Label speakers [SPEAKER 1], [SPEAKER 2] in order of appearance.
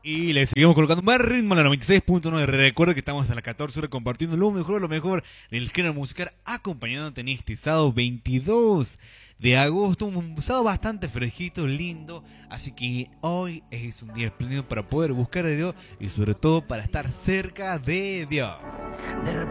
[SPEAKER 1] Y le seguimos colocando más ritmo a la 96.9. Recuerda que estamos a la 14 horas compartiendo lo mejor del género musical, acompañándote en este sábado 22 de agosto. Un sábado bastante fresquito, lindo. Así que hoy es un día espléndido para poder buscar a Dios y sobre todo para estar cerca de Dios.